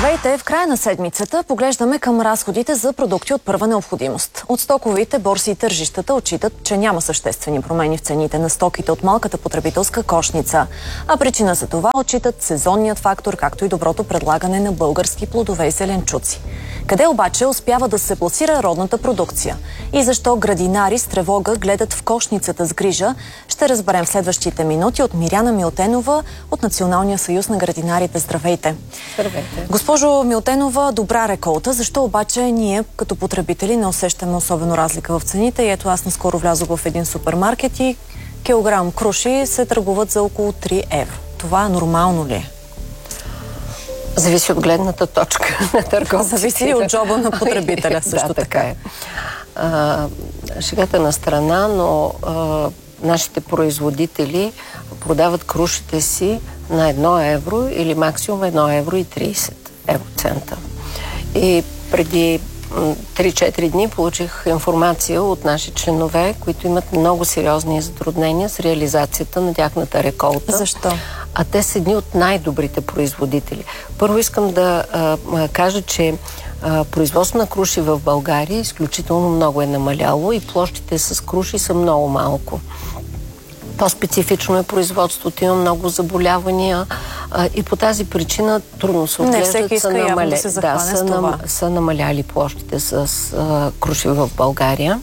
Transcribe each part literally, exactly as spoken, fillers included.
Здравейте! В края на седмицата поглеждаме към разходите за продукти от първа необходимост. От стоковите борси и тържищата отчитат, че няма съществени промени в цените на стоките от малката потребителска кошница. А причина за това отчитат сезонният фактор, както и доброто предлагане на български плодове и зеленчуци. Къде обаче успява да се пласира родната продукция? И защо градинари с тревога гледат в кошницата с грижа? Ще разберем в следващите минути от Миряна Милтенова от Националния съюз на градинарите. Здравейте! Здравейте! Госпожо Милтенова, добра реколта. Защо обаче ние като потребители не усещаме особено разлика в цените? И ето аз наскоро влязох в един супермаркет и килограм круши се търгуват за около три евро. Това нормално ли е? Зависи от гледната точка на търговците. Зависи и от джоба на потребителя също да, така. е. А, шегата на страна, но а, нашите производители продават крушите си на едно евро или максимум едно евро и трийсет евроцента. И преди три-четири дни получих информация от наши членове, които имат много сериозни затруднения с реализацията на тяхната реколта. Защо? А те са едни от най-добрите производители. Първо искам да а, кажа, че а, производство на круши в България изключително много е намаляло и площите с круши са много малко. По-специфично е производството, има много заболявания а, и по тази причина трудно се отглеждат. Не всеки иска явно да се захване да, с това. Нам, са намаляли площите с а, круши в България.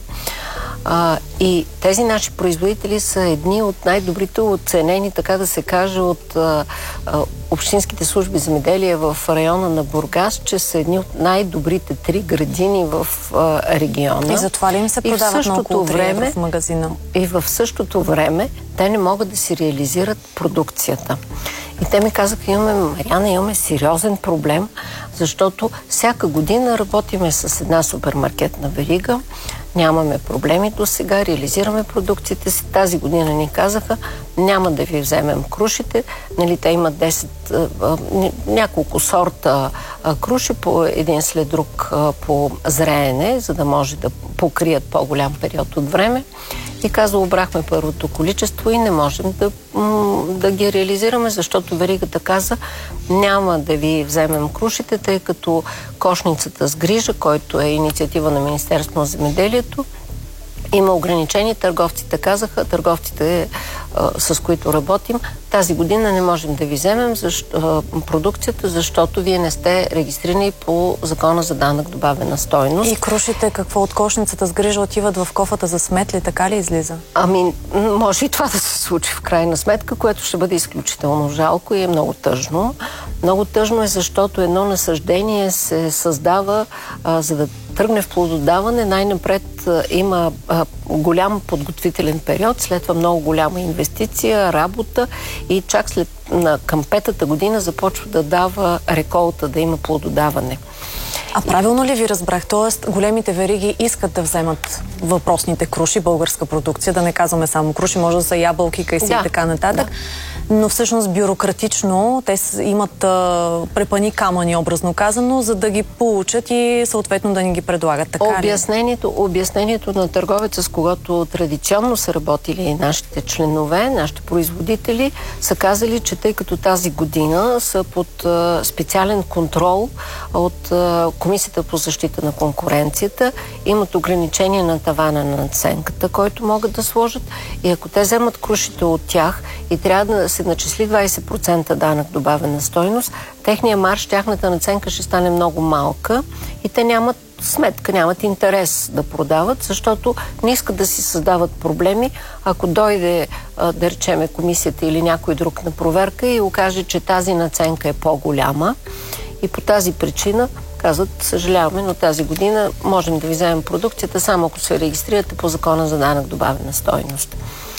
А, и тези наши производители са едни от най-добрите оценени, така да се каже, от а, а, общинските служби земеделие в района на Бургас, че са едни от най-добрите три градини в а, региона. И затова ли им се продават на около три евро в магазина? И в същото време те не могат да си реализират продукцията. И те ми казаха, имаме, Мариана, имаме сериозен проблем, защото всяка година работиме с една супермаркетна верига, нямаме проблеми до сега, реализираме продукциите си. Тази година ни казаха, няма да ви вземем крушите. Нали, те имат десет, а, няколко сорта а, круши, по един след друг а, по зреене, за да може да покрият по-голям период от време. И каза, обрахме първото количество и не можем да, да ги реализираме, защото веригата каза, няма да ви вземем крушите, тъй като кошницата с грижа, който е инициатива на Министерството на земеделието, има ограничени. Търговците казаха, търговците а, с които работим, тази година не можем да ви вземем защо, а, продукцията, защото вие не сте регистрирани по закона за данък добавена стойност. И крушите какво от кошницата с грижа отиват в кофата за сметли, така ли излиза? Ами, може и това да се случи в крайна сметка, което ще бъде изключително жалко и е много тъжно. Много тъжно е, защото едно насаждение се създава, а, за да тръгне в плододаване, най-напред а, има а, голям подготвителен период, след това много голяма инвестиция, работа и чак след на, към петата година започва да дава реколта, да има плододаване. А правилно ли ви разбрах? Тоест, големите вериги искат да вземат въпросните круши, българска продукция, да не казваме само круши, може да са ябълки, кайси да, и така нататък. Да. Но всъщност бюрократично те имат а, препани камъни, образно казано, за да ги получат и съответно да ни ги предлагат. Така обяснението, обяснението на търговеца, с когото традиционно са работили нашите членове, нашите производители, са казали, че тъй като тази година са под а, специален контрол от а, Комисията по защита на конкуренцията, имат ограничение на тавана на надценката, който могат да сложат, и ако те вземат крушите от тях и трябва да се начисли двайсет процента данък добавена стойност, техния марж, тяхната наценка ще стане много малка и те нямат сметка, нямат интерес да продават, защото не искат да си създават проблеми, ако дойде, да речеме, комисията или някой друг на проверка и окаже, че тази наценка е по-голяма и по тази причина казват, съжаляваме, но тази година можем да ви вземем продукцията, само ако се регистрирате по закона за данък добавена стойност.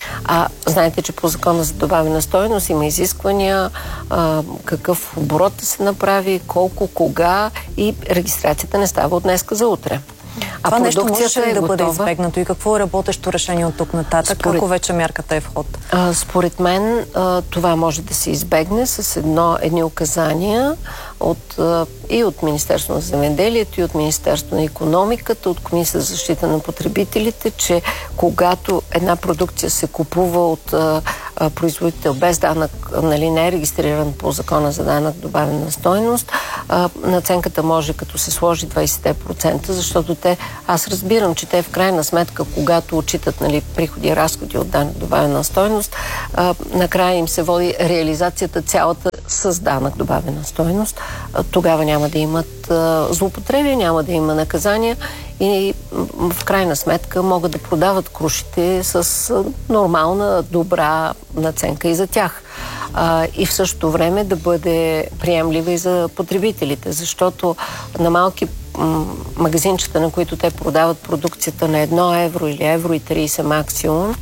А знаете, че по закона за добавена стойност има изисквания, а, какъв оборот да се направи, колко, кога, и регистрацията не става от днеска за утре. А това нещо можеше ли е да бъде готова. избегнато и какво е работещо решение от тук нататък? Според... Ако вече мярката е в ход? А, според мен а, това може да се избегне с едно, едни указания от, а, и от Министерството на земеделието, и от Министерството на икономиката, от Комисията за защита на потребителите, че когато една продукция се купува от а, а, производител без данък, нали, не е регистриран по закона за данък добавена стойност, а, наценката може като се сложи двайсет процента, защото те, аз разбирам, че те в крайна сметка, когато отчитат, нали, приходи и разходи от данък добавена стойност, а, накрая им се води реализацията цялата с данък добавена стойност. А, тогава няма да имат а, злоупотреби, няма да има наказания и в крайна сметка могат да продават крушите с нормална, добра наценка и за тях. А, и в същото време да бъде приемлива и за потребителите, защото на малки магазинчета, на които те продават продукцията на едно евро или евро и трийсет максимум,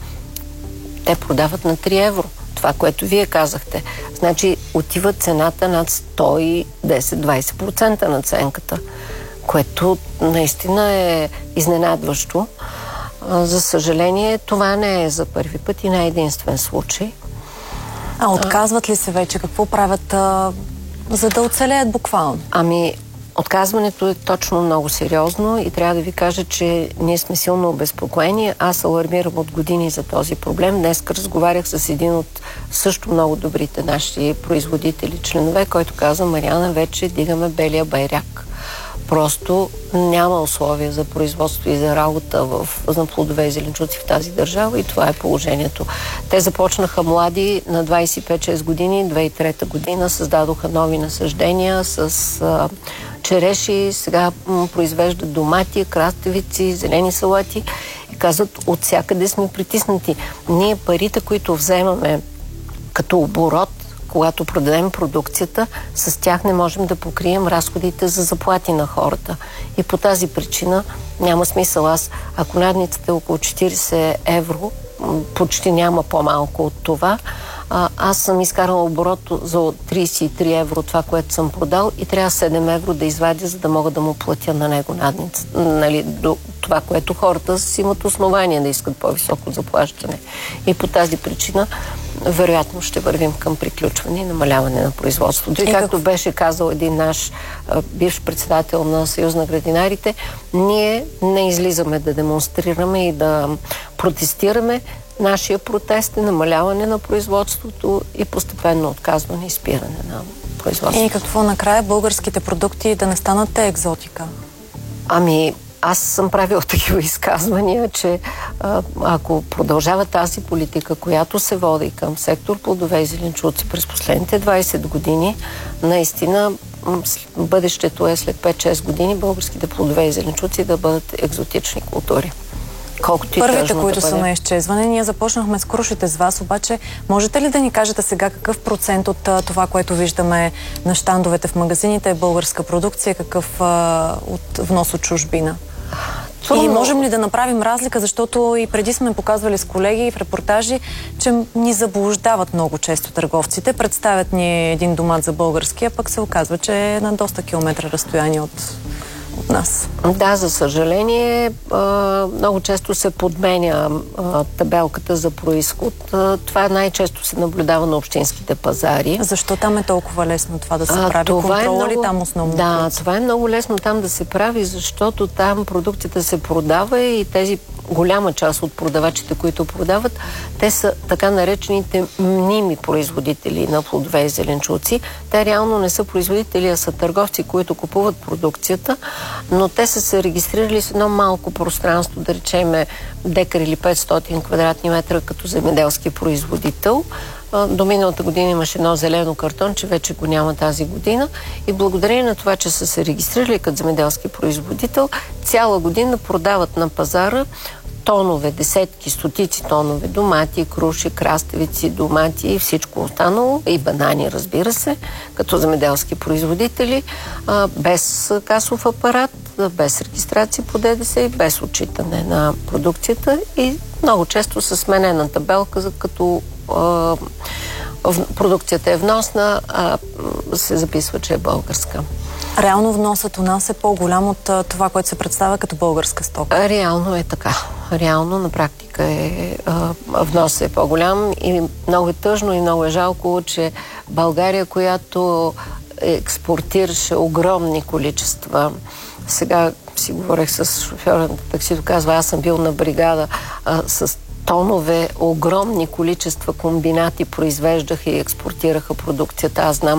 те продават на три евро. Това, което вие казахте. Значи отива цената над сто и десет до двайсет процента наценката, което наистина е изненадващо. За съжаление, това не е за първи път и не е единствен случай. А отказват ли се вече? Какво правят, а, за да оцелеят буквално? Ами, отказването е точно много сериозно и трябва да ви кажа, че ние сме силно обезпокоени. Аз алармирам от години за този проблем. Днес разговарях с един от също много добрите наши производители, членове, който каза: Мариана, вече дигаме белия байрак. Просто няма условия за производство и за работа в, за плодове и зеленчуци в тази държава и това е положението. Те започнаха млади на двайсет и пет шест години, две хиляди и трета година създадоха нови насъждения с а, череши, сега м, произвеждат домати, краставици, зелени салати и казват: от всякъде сме притиснати. Ние парите, които вземаме като оборот, когато продадем продукцията, с тях не можем да покрием разходите за заплати на хората. И по тази причина няма смисъл. Аз, ако надницата е около четирийсет евро, почти няма по-малко от това, а, аз съм изкарала оборот за трийсет и три евро това, което съм продал и трябва седем евро да извадя, за да мога да му платя на него надницата. Нали, до това, което хората си имат основание да искат по-високо заплащане. И по тази причина вероятно ще вървим към приключване и намаляване на производството. И както беше казал един наш а, бивш председател на Съюз на градинарите, ние не излизаме да демонстрираме и да протестираме. Нашия протест е намаляване на производството и постепенно отказване и спиране на производството. И какво накрая? Българските продукти да не станат те екзотика? Ами, аз съм правила такива изказвания, че а, ако продължава тази политика, която се води към сектор плодове и зеленчуци през последните двайсет години, наистина бъдещето е след пет шест години българските плодове и зеленчуци да бъдат екзотични култури. Колкото Първите, да които бъде. са на изчезване, ние започнахме с крушите с вас, обаче можете ли да ни кажете сега какъв процент от а, това, което виждаме на щандовете в магазините е българска продукция, какъв а, от внос от чужбина? Трудно. И можем ли да направим разлика, защото и преди сме показвали с колеги в репортажи, че ни заблуждават много често търговците. Представят ни един домат за български, а пък се оказва, че е на доста километра разстояние от, от нас. Да, за съжаление, много често се подменя табелката за происход. Това най-често се наблюдава на общинските пазари. Защо там е толкова лесно това да се прави? Контрола е много... ли там основно? Да, принцип? това е много лесно там да се прави, защото там продукцията се продава и тези голяма част от продавачите, които продават, те са така наречените мними производители на плодове и зеленчуци. Те реално не са производители, а са търговци, които купуват продукцията, но те са се регистрирали с едно малко пространство, да речеме декар или петстотин квадратни метра като земеделски производител. До миналата година имаше едно зелено картонче, вече го няма тази година и благодарение на това, че са се регистрирали като земеделски производител, цяла година продават на пазара тонове, десетки, стотици тонове домати, круши, краставици, домати и всичко останало, и банани, разбира се, като земеделски производители, без касов апарат, без регистрация по ДДС и без отчитане на продукцията и много често със сменена табелка, като продукцията е вносна, а се записва, че е българска. Реално вносът у нас е по-голям от това, което се представя като българска стока. Реално е така. Реално на практика е вносът е по-голям и много е тъжно и много е жалко, че България, която експортираше огромни количества, сега си говорех с шофьора на таксито, казва, аз съм бил на бригада а, с тонове, огромни количества комбинати произвеждаха и експортираха продукцията. Аз знам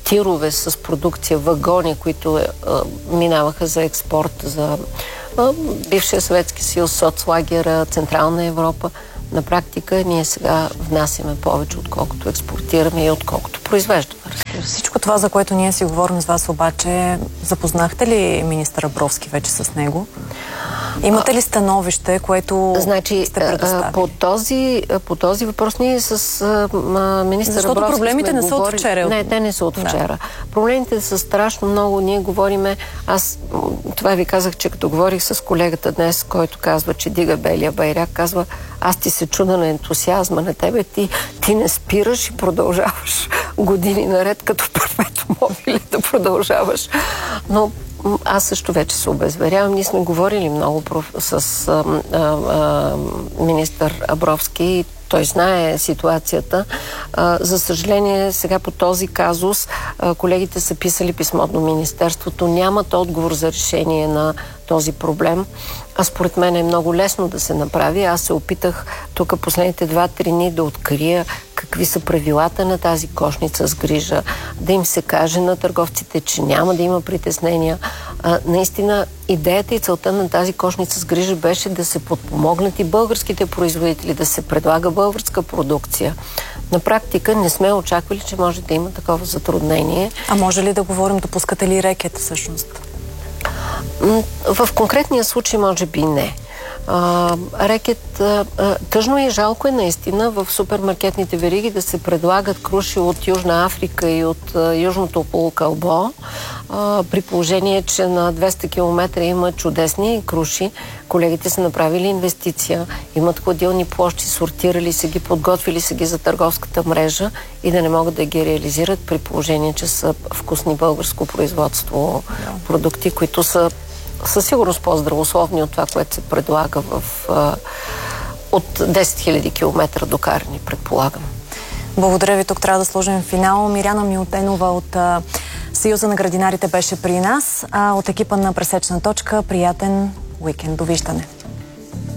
тирове с продукция, вагони, които е, а, минаваха за експорт, за а, бившия Съветски съюз, соцлагера, Централна Европа. На практика ние сега внасяме повече, отколкото експортираме и отколкото произвеждаме. Всичко това, за което ние си говорим с вас, обаче, запознахте ли министър Абровски вече с него? Имате ли становище, което значи, сте предоставили? По този, по този въпрос ние с а, министър Защото Абровски проблемите не са говорили... от вчера. Не, те не са от вчера. Да. Проблемите са страшно много. Ние говориме... Аз това ви казах, че като говорих с колегата днес, който казва, че дига белия байрак, казва, аз ти се чуда на ентусиазма на тебе, ти, ти не спираш и продължаваш години наред, като перпетуум мобиле да продължаваш. Но аз също вече се обезверявам. Ние сме говорили много с а, а, а, министър Абровски и той знае ситуацията. А, за съжаление, сега по този казус а, колегите са писали писмо до Министерството. Нямат отговор за решение на този проблем. А според мен е много лесно да се направи. Аз се опитах тук последните два-три дни да открия какви са правилата на тази кошница с грижа, да им се каже на търговците, че няма да има притеснения. А, наистина, идеята и целта на тази кошница с грижа беше да се подпомогнат и българските производители, да се предлага българска продукция. На практика не сме очаквали, че може да има такова затруднение. А може ли да говорим, допускате ли рекет всъщност? В конкретния случай може би не. А, рекет, а, а, тъжно и жалко е наистина в супермаркетните вериги да се предлагат круши от Южна Африка и от а, Южното полукълбо, а, при положение, че на двеста километра има чудесни круши. Колегите са направили инвестиция, имат хладилни площи, сортирали са ги, подготвили са ги за търговската мрежа и да не могат да ги реализират при положение, че са вкусни българско производство продукти, които са със сигурност по-здравословни от това, което се предлага в, а, от десет хиляди километра докарани, предполагам. Благодаря ви. Тук трябва да сложим финал. Миряна Милтенова от а, Съюза на градинарите беше при нас, а от екипа на Пресечна точка приятен уикенд. Довиждане.